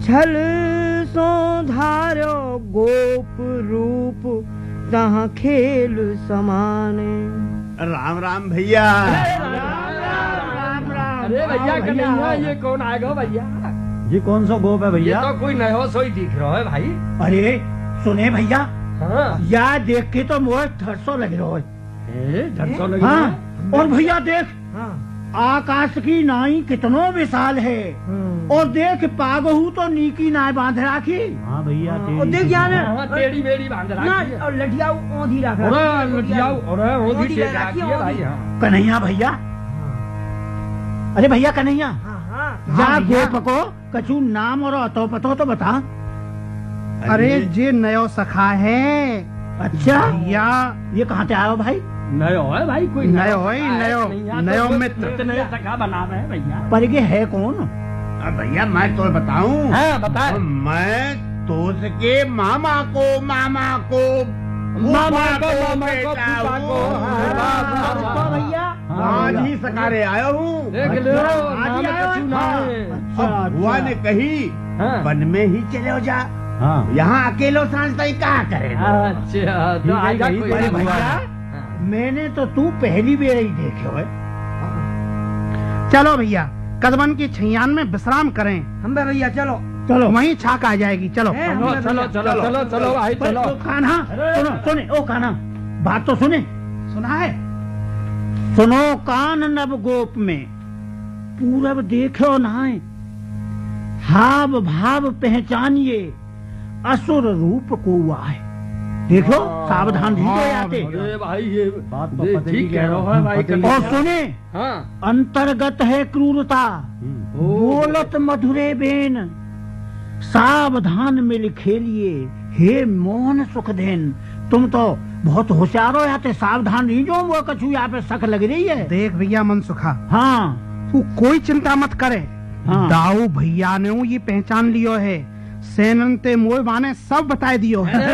छल सो धारो गोप रूप तहाँ खेल समाने। राम राम भैया। अरे भैया कन्हैया, ये कौन आएगा भैया? ये कौन सा गोप है भैया? ये तो कोई नया सोई दिख रहा है भाई। अरे सुने भैया, हाँ। या देख के तो मोह धरसो लग रहा है। हाँ। और भैया देख, हाँ। आकाश की नाई कितनो विशाल है, और देख पागहू तो नीकी नाय बांध राखी। हाँ भैया, और देख यहाँ टेढ़ी मेढ़ी बांध राखी है। और लठिया ओंधी रखा है। ओंधी राखी है भाई। हाँ। कन्हैया भैया, अरे भैया कन्हैया, जा गोप को कछु नाम और अतो पतो तो बता। अरे जे नयो सखा है। अच्छा, या ये कहाँ से आयो भाई? नयो है भाई, कोई नयो मित्र नया सखा बना रहे हैं भैया। पर ये है कौन? भैया मैं तो बताऊं। हाँ बता। मैं तो उसके मामा को फूफा को भैया आज ही सकारे आया हूँ। देख लो, नाम कछु ना है। अब बुआ ने कही वन में ही चले जा। हाँ। यहाँ अकेलो सांझ तक क्या करे। अच्छा तो आएगा कोई अरे ना। भैया, मैंने तो तू पहली बार ही देखे है। चलो भैया, कदमन की छैयान में विश्राम करें। हम भैया चलो चलो वहीं छाक आ जाएगी। चलो चलो चलो चलो चलो चलो भाई चलो। कान्हा सुने, ओ कान्हा बात तो सुने। सुना है? सुनो कान नव गोप में पूरब देखो नहाए, हाव भाव पहचानिए असुर रूप को आए। देखो सावधान भी तो आते। अरे भाई ये बात तो ठीक कह रहा है भाई। और सुने, हाँ। अंतर्गत है क्रूरता, बोलत मधुरे बेन, सावधान मिल खेलिए हे मोहन सुख देन। तुम तो बहुत होशियार हो, याते सावधान नहीं जो वो कछु यहाँ पे शक लग रही है। देख भैया मन सुखा, हाँ तू कोई चिंता मत करे। हाँ। दाऊ भैया ने ये पहचान लियो है, सेनन ते मोय बाने सब बताए दियो है।